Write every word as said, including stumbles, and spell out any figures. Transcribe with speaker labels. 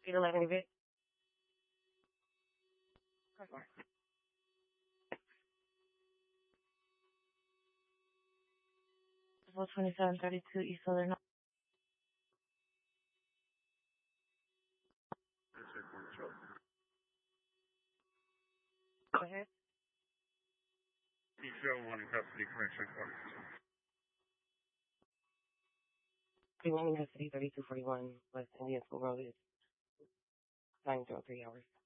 Speaker 1: eight eleven Vic. twenty-seven thirty-two East Southern. Go ahead.
Speaker 2: Detail one custody connection forty.
Speaker 1: three one in custody, thirty-two forty-one West Indian School Road is nine zero three hours.